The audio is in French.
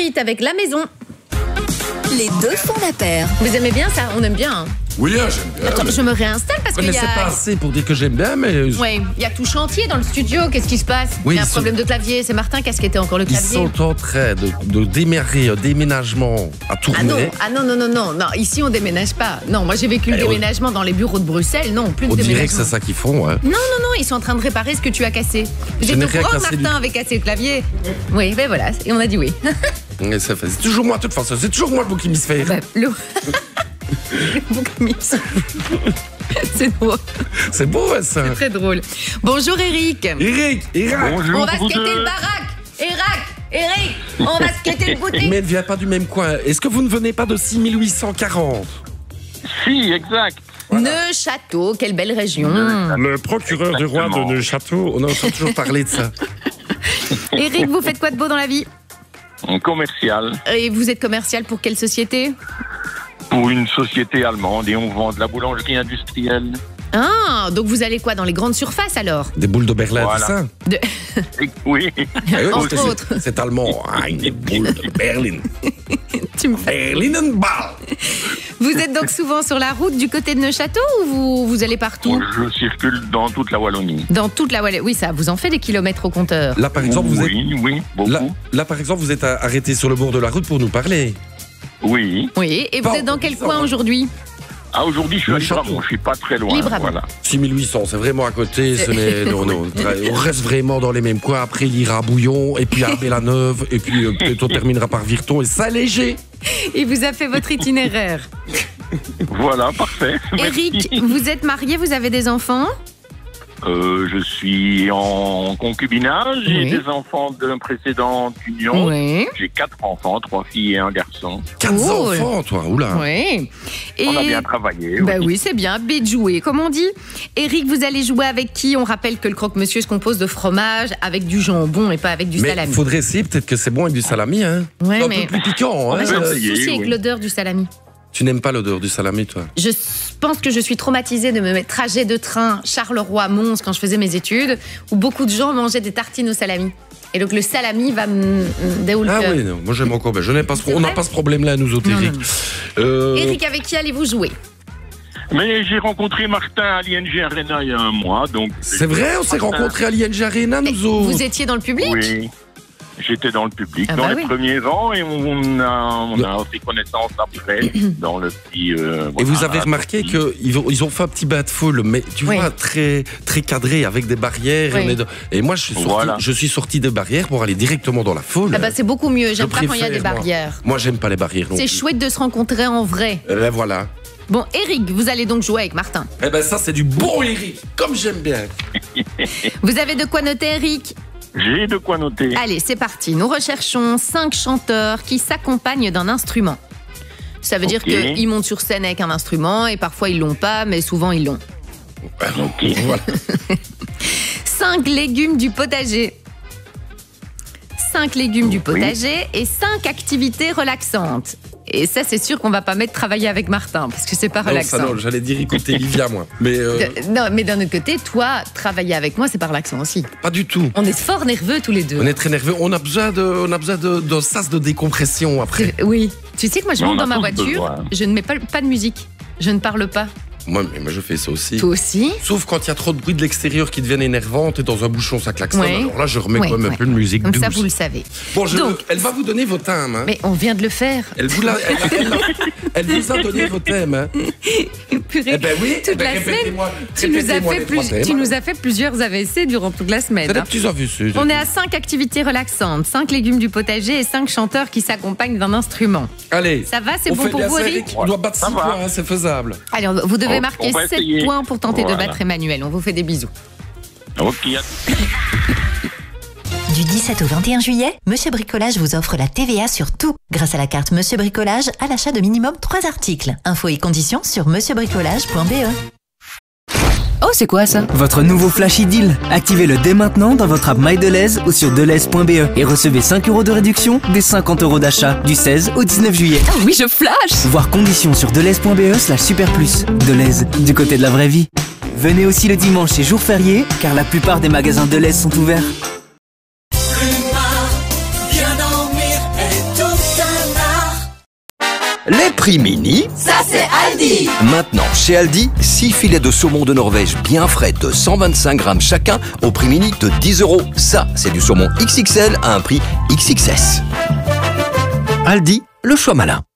vite avec la maison. Les deux font la paire. Vous aimez bien ça? On aime bien. Hein. Oui, j'aime bien. Attends, je me réinstalle parce qu'il y c'est pas a... assez pour dire que j'aime bien, mais... Oui, il y a tout chantier dans le studio. Qu'est-ce qui se passe? Oui, il y a un problème de clavier. C'est Martin qui a skaté encore le Ils clavier. sont en train de démarrer un déménagement à tourner. Ah non. Ici, on déménage pas. Non, moi, j'ai vécu le déménagement dans les bureaux de Bruxelles. Non, plus de On déménagement. dirait que c'est ça qu'ils font, hein. Non, ils sont en train de réparer ce que tu as cassé. J'ai n'ai dit, rien oh, cassé Martin avait cassé le clavier. Oui, ben voilà, et on a dit oui. Et c'est toujours moi, de toute façon. C'est toujours moi le bouc-hémisphère. Ben, le bouc-hémisphère. C'est drôle. C'est beau, hein, ça. C'est très drôle. Bonjour, Eric. Eric. Bonjour, On va skater le baraque. Eric, on va skater le boutique. Mais elle ne vient pas du même coin. Est-ce que vous ne venez pas de 6840? Si, exact. Neuchâteau, quelle belle région. Le procureur du roi de Neuchâteau, on entend toujours parler de ça. Eric, vous faites quoi de beau dans la vie? Commercial. Et vous êtes commercial pour quelle société? Pour une société allemande et on vend de la boulangerie industrielle. Ah, donc vous allez quoi, dans les grandes surfaces alors? Des boules de Berlin, Voilà. c'est ça? Oui. Entre autres. C'est allemand. Ah, une boule de Berlin. Tu me fais... Berlinenball. Vous êtes donc souvent sur la route du côté de Neuchâteau ou vous allez partout? Je circule dans toute la Wallonie. Dans toute la Wallonie. Oui, ça vous en fait des kilomètres au compteur. Là, par exemple, vous êtes... Oui, beaucoup. Là, par exemple, vous êtes arrêté sur le bord de la route pour nous parler. Oui. Oui, et vous êtes dans quel coin aujourd'hui? Ah, aujourd'hui, je suis à Libramont, je suis pas très loin. Libramont. Voilà. 6800, c'est vraiment à côté. On reste vraiment dans les mêmes coins. Après, il ira à Bouillon, et puis à Bellaneuve, et puis peut-être on terminera par Virton et Saint-Léger. Il vous a fait votre itinéraire. Voilà, parfait. Eric, vous êtes marié, vous avez des enfants? Je suis en concubinage, Oui. j'ai des enfants de la précédente union. Oui. J'ai 4 enfants, 3 filles et un garçon. 4 Cool. enfants, toi, oula. Oui. Et... On a bien travaillé. Bah oui, c'est bien, bien joué, comme on dit. Eric, vous allez jouer avec qui? On rappelle que le croque-monsieur se compose de fromage avec du jambon et pas avec du Mais salami. faudrait essayer, peut-être que c'est bon avec du salami, hein. Ouais, Un mais- peu plus piquant, hein. J'ai un essayer, souci avec oui. l'odeur du salami. Tu n'aimes pas l'odeur du salami, toi? Je pense que je suis traumatisée de mes trajets de train Charleroi-Mons quand je faisais mes études, où beaucoup de gens mangeaient des tartines au salami. Et donc le salami va me dérouler. Ah oui, non, moi j'aime encore. Ben, je n'ai pas ce... C'est On n'a vrai pas ce problème-là, nous autres, Non, Eric. Eric, avec qui allez-vous jouer? Mais j'ai rencontré Martin à l'ING Arena il y a un mois, donc... C'est vrai, on s'est rencontrés à l'ING Arena, nous autres. Vous étiez dans le public? Oui, j'étais dans le public, Ah dans bah les oui. premiers rangs, et on a fait connaissance après, dans le petit... Et vous avez remarqué qu'ils ont fait un petit bain de foule, mais tu Oui. vois, très, très cadré, avec des barrières. Oui. Et moi, je suis sorti des barrières pour aller directement dans la foule. Ah bah c'est beaucoup mieux, j'aime pas quand il y a des préfère, moi. barrières. Moi, j'aime pas les barrières non C'est plus. chouette de se rencontrer en vrai. Eh ben voilà. Bon, Eric, vous allez donc jouer avec Martin. Eh ben ça, c'est du bon Eric, comme j'aime bien. Vous avez de quoi noter, Eric? J'ai de quoi noter. Allez, c'est parti. Nous recherchons 5 chanteurs qui s'accompagnent d'un instrument. Ça veut dire Ok. qu'ils montent sur scène avec un instrument et parfois ils l'ont pas, mais souvent ils l'ont. Ok. Voilà. 5 légumes du potager. 5 légumes du potager et 5 activités relaxantes. Et ça, c'est sûr qu'on va pas mettre travailler avec Martin, parce que c'est pas Non, relaxant. ça, non, j'allais dire écoutez Livia, moi. Mais Non, mais d'un autre côté, toi, travailler avec moi, c'est pas relaxant aussi. pas du tout. On est fort nerveux tous les deux. On est très nerveux. On a besoin d'un sas de décompression après. Oui. Tu sais que moi, je Mais monte on a dans ma tous voiture, besoin. je ne mets pas de musique. Je ne parle pas. Moi, je fais ça aussi. Toi aussi? Sauf quand il y a trop de bruit de l'extérieur qui deviennent énervant, et dans un bouchon ça klaxonne. Ouais. Alors là, je remets quand même Ouais, un peu de musique Comme douce. ça, vous le savez. Bon, Donc- elle va vous donner vos thèmes. Hein. Mais on vient de le faire. Elle vous a donné vos thèmes. Hein. Purée. Eh ben oui, Toute eh ben la semaine, répétez-moi tu nous as les trois thèmes. tu nous as fait plusieurs AVC durant toute la semaine. C'est des hein. petits AVC. On est à 5 activités relaxantes, 5 légumes du potager et 5 chanteurs qui s'accompagnent d'un instrument. Allez. Ça va, c'est on bon fait pour bien vous, ça, Eric? On doit battre Ça 6 va. points, hein, c'est faisable. Allez, vous devez On marquer va 7 essayer. points pour tenter de Voilà. battre Emmanuel. On vous fait des bisous. Ok. Du 17 au 21 juillet, Monsieur Bricolage vous offre la TVA sur tout. Grâce à la carte Monsieur Bricolage, à l'achat de minimum 3 articles. Infos et conditions sur monsieurbricolage.be. Oh, c'est quoi ça? Votre nouveau Flash Deal. Activez-le dès maintenant dans votre app MyDeleuze ou sur deleuze.be et recevez 5 € de réduction des 50 € d'achat du 16 au 19 juillet. Ah oui, je flash! Voir conditions sur deleuze.be/superplus. Deleuze, du côté de la vraie vie. Venez aussi le dimanche et jour férié, car la plupart des magasins Deleuze sont ouverts. Bien dormir et tout Les prix mini, ça c'est Aldi. maintenant chez Aldi, 6 filets de saumon de Norvège bien frais de 125 grammes chacun au prix mini de 10 €. Ça, c'est du saumon XXL à un prix XXS. Aldi, le choix malin.